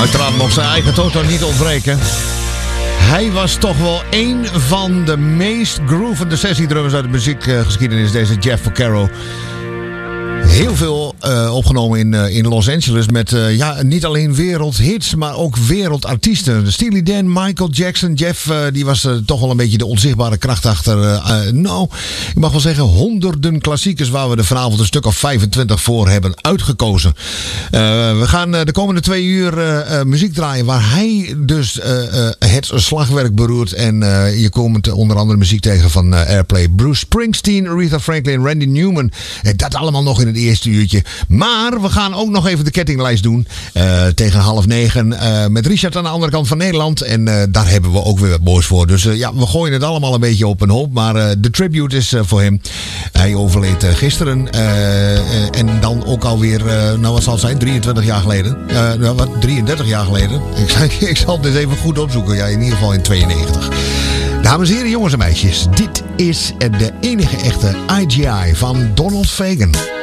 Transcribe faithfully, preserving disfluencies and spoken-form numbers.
Uiteraard mocht zijn eigen Toto niet ontbreken. Hij was toch wel één van de meest groovende sessiedrummers uit de muziekgeschiedenis, deze Jeff Porcaro. Heel veel uh, opgenomen in, uh, in Los Angeles met uh, ja, niet alleen wereldhits, maar ook wereldartiesten. Steely Dan, Michael Jackson, Jeff, uh, die was uh, toch wel een beetje de onzichtbare kracht achter, uh, uh, nou, ik mag wel zeggen honderden klassiekers waar we er vanavond een stuk of vijfentwintig voor hebben uitgekozen. Uh, we gaan uh, de komende twee uur uh, uh, muziek draaien waar hij dus uh, uh, het slagwerk beroert. En uh, je komt onder andere muziek tegen van uh, Airplay. Bruce Springsteen, Aretha Franklin, Randy Newman. En dat allemaal nog in het eerste uurtje. Maar we gaan ook nog even de kettinglijst doen. Uh, tegen half negen. Uh, met Richard aan de andere kant van Nederland. En uh, daar hebben we ook weer wat moois voor. Dus uh, ja, we gooien het allemaal een beetje op een hoop. Maar uh, de tribute is uh, voor hem. Hij overleed uh, gisteren. Uh, uh, en dan ook alweer, uh, nou wat zal het zijn? drieëntwintig jaar geleden. Uh, nou, wat? drieëndertig jaar geleden. Ik, ik zal het eens even goed opzoeken. Ja, in ieder geval in tweeënnegentig. Dames en heren, jongens en meisjes. Dit is de enige echte I G I van Donald Fagen.